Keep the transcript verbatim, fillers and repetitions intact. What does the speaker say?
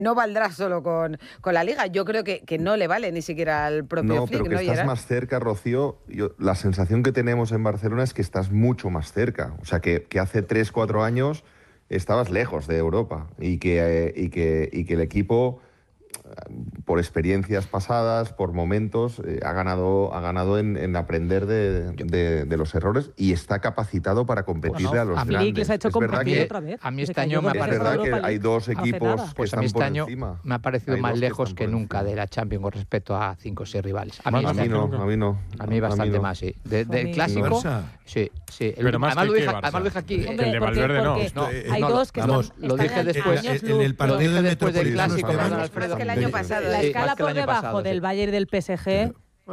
no valdrá solo con, con la Liga. Yo creo que, que no le vale ni siquiera al propio No, Flick, pero que ¿no, estás Gerard? más cerca, Rocío. Yo, la sensación que tenemos en Barcelona es que estás mucho más cerca. O sea, que, que hace tres, cuatro años estabas lejos de Europa y que, eh, y que, y que el equipo, por experiencias pasadas, por momentos, eh, ha ganado, ha ganado en, en aprender de, de, de los errores y está capacitado para competirle Pues, a los a mí grandes. les ha hecho es verdad competir que, otra vez. a mí Desde este que año llegó me a es parece verdad que Europa hay League. dos Hace equipos nada. que Pues a mí están este por año encima. me ha parecido Hay más dos que lejos están que por nunca encima. de la Champions con respecto a cinco o seis rivales. A mí, A este mí año- no, a mí no. a mí bastante no. más, sí. De- A del mí- clásico, Barça. sí, sí. El Pero último- más además, que lo qué dije, Barça. además lo dije aquí. Que el de porque- Valverde no. porque No, hay no, dos que vamos, están, lo dije están después. años En luz. el partido Lo dije del después del Metropolitano clásico, que perdón, van- Alfredo. Más que el año pasado. La Sí, escala más que el por año debajo pasado, del sí. Bayern y del P S G